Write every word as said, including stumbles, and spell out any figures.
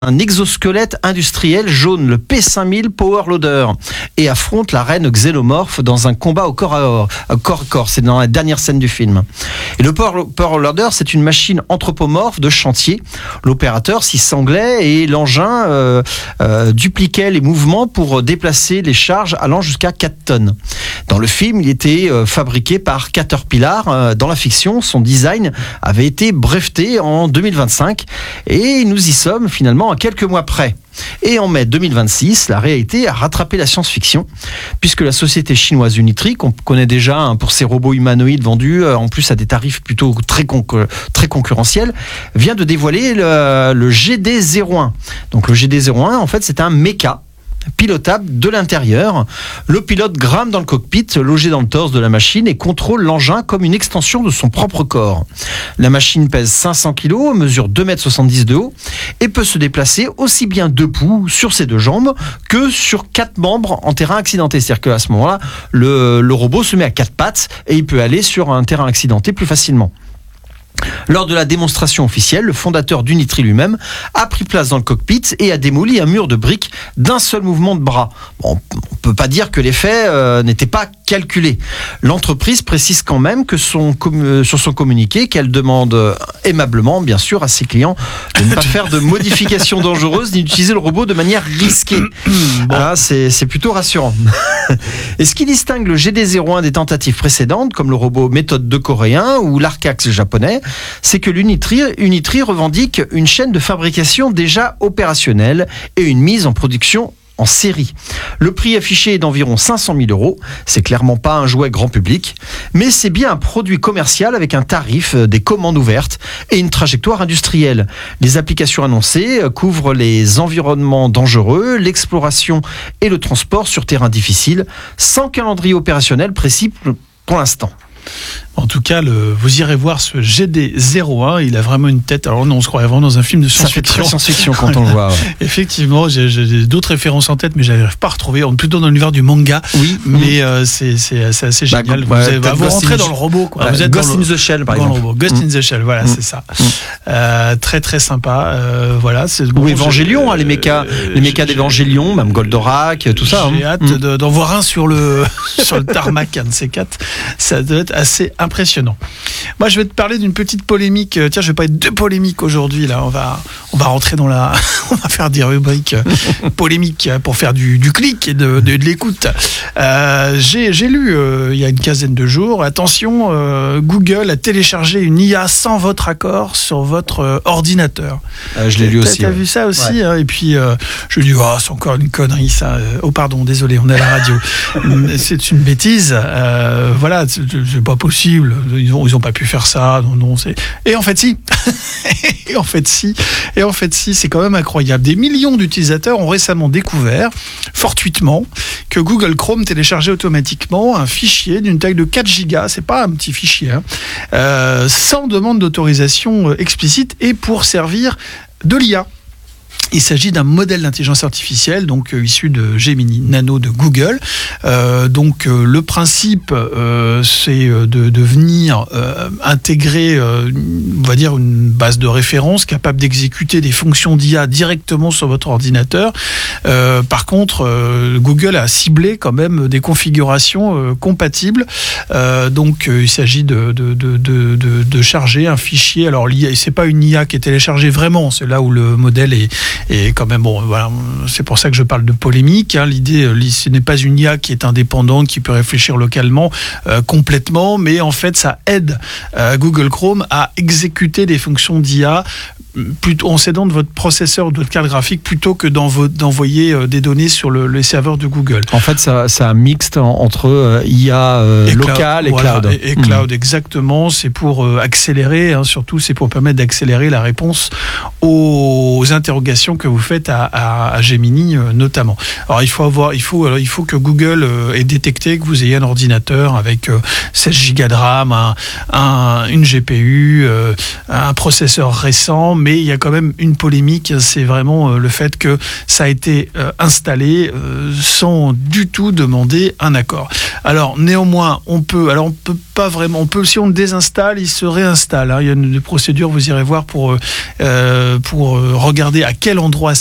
un exosquelette industriel jaune, le P cinq mille Power Loader, et affronte la reine xénomorphe dans un combat au corps à corps. À corps. C'est dans la dernière scène du film. Et le Power, Power Loader, c'est une machine anthropomorphe de chantier. L'opérateur s'y sanglait et l'engin euh, euh, dupliquait les mouvements pour déplacer les charges allant jusqu'à quatre tonnes. Dans le film, il était euh, fabriqué par Caterpillar. Euh, dans la fiction, son design avait été breveté en deux mille vingt-cinq et nous y sommes finalement à quelques mois près. Et en mai deux mille vingt-six, la réalité a rattrapé la science-fiction, puisque la société chinoise Unitree, qu'on connaît déjà hein, pour ses robots humanoïdes vendus en plus à des tarifs plutôt très, conc- très concurrentiels, vient de dévoiler le, le G D zéro un. Donc le G D zéro un, en fait, c'est un méca pilotable de l'intérieur. Le pilote grimpe dans le cockpit, logé dans le torse de la machine, et contrôle l'engin comme une extension de son propre corps. La machine pèse cinq cents kilos, mesure deux mètres soixante-dix de haut et peut se déplacer aussi bien debout sur ses deux jambes que sur quatre membres en terrain accidenté. C'est-à-dire qu'à ce moment-là, le, le robot se met à quatre pattes et il peut aller sur un terrain accidenté plus facilement. Lors de la démonstration officielle, le fondateur d'Unitree lui-même a pris place dans le cockpit et a démoli un mur de briques d'un seul mouvement de bras. Bon, on ne peut pas dire que l'effet euh, n'était pas calculé. L'entreprise précise quand même que son, euh, sur son communiqué qu'elle demande euh, aimablement, bien sûr, à ses clients de ne pas faire de modifications dangereuses ni d'utiliser le robot de manière risquée. Bon. Là, c'est, c'est plutôt rassurant. Et ce qui distingue le G D zéro un des tentatives précédentes, comme le robot méthode deux coréen ou l'Arcax japonais, c'est que l'Unitree Unitree revendique une chaîne de fabrication déjà opérationnelle et une mise en production en série. Le prix affiché est d'environ cinq cent mille euros. C'est clairement pas un jouet grand public, mais c'est bien un produit commercial avec un tarif, des commandes ouvertes et une trajectoire industrielle. Les applications annoncées couvrent les environnements dangereux, l'exploration et le transport sur terrain difficile, sans calendrier opérationnel précis pour l'instant. En tout cas, le, vous irez voir ce G D zéro un, il a vraiment une tête. Alors non, on se croirait vraiment dans un film de science-fiction. Ça fait très science-fiction quand on le voit. Ouais. Effectivement, j'ai, j'ai d'autres références en tête, mais je n'arrive pas à retrouver. On est plutôt dans l'univers du manga. Oui. Mais euh, c'est, c'est, c'est assez bah, génial. Bah, vous, bah, vous rentrez dans le robot, quoi. Ouais, vous êtes Ghost dans in le, the Shell, par dans exemple. Le robot. Ghost mm. in the Shell, voilà, mm. c'est ça. Mm. Euh, très très sympa. Euh, voilà. C'est bon. Ou Evangelion, hein, les mechas, euh, les mechas d'Evangelion, même Goldorak, tout ça. J'ai hein. hâte mm. de, d'en voir un sur le sur le tarmac, un de ces quatre. Ça doit être assez impressionnant. Moi, je vais te parler d'une petite polémique. Tiens, je vais pas être deux polémiques aujourd'hui. Là, on va, on va rentrer dans la, on va faire des rubriques polémiques pour faire du, du clic et de, de, de l'écoute. Euh, j'ai, j'ai lu euh, il y a une quinzaine de jours. Attention, euh, Google a téléchargé une I A sans votre accord sur votre euh, ordinateur. Euh, je l'ai lu aussi. T'as ouais. vu ça aussi ouais. hein, Et puis, euh, je dis, oh, c'est encore une connerie ça. Oh, pardon, désolé, on est à la radio. C'est une bêtise. Euh, voilà, c'est, c'est pas possible. Ils ont, ils ont pas pu faire ça, non, non, c'est... Et en fait, si. Et en fait, si. Et en fait, si, c'est quand même incroyable. Des millions d'utilisateurs ont récemment découvert, fortuitement, que Google Chrome téléchargeait automatiquement un fichier d'une taille de quatre gigas, c'est pas un petit fichier, hein, euh, sans demande d'autorisation explicite et pour servir de l'I A. Il s'agit d'un modèle d'intelligence artificielle, donc euh, issu de Gemini Nano de Google. Euh, donc euh, le principe, euh, c'est de, de venir euh, intégrer, euh, on va dire, une base de référence capable d'exécuter des fonctions d'I A directement sur votre ordinateur. Euh, par contre, euh, Google a ciblé quand même des configurations euh, compatibles. Euh, donc euh, il s'agit de, de, de, de, de, de charger un fichier. Alors l'I A, c'est pas une I A qui est téléchargée vraiment, c'est là où le modèle est Et quand même, bon, voilà, c'est pour ça que je parle de polémique. Hein. L'idée, ce n'est pas une I A qui est indépendante, qui peut réfléchir localement euh, complètement, mais en fait, ça aide euh, Google Chrome à exécuter des fonctions d'I A plutôt en s'aidant de votre processeur ou de votre carte graphique plutôt que d'envo- d'envoyer euh, des données sur le, les serveurs de Google. En fait, ça, ça a mixte entre euh, I A euh, et local cloud, et voilà, cloud. Et, et cloud, mmh. exactement. C'est pour euh, accélérer, hein, surtout, c'est pour permettre d'accélérer la réponse aux interrogations que vous faites à, à, à Gemini euh, notamment. Alors il faut avoir, il faut, alors, il faut que Google euh, ait détecté que vous ayez un ordinateur avec euh, seize gigas de RAM, un, un, une G P U, euh, un processeur récent. mais il y a quand même une polémique, c'est vraiment euh, le fait que ça a été euh, installé euh, sans du tout demander un accord. Alors néanmoins, on peut, alors on peut pas vraiment, on peut, si on le désinstalle, il se réinstalle. Hein. Il y a une, une procédure, vous irez voir pour euh, pour regarder à quel endroit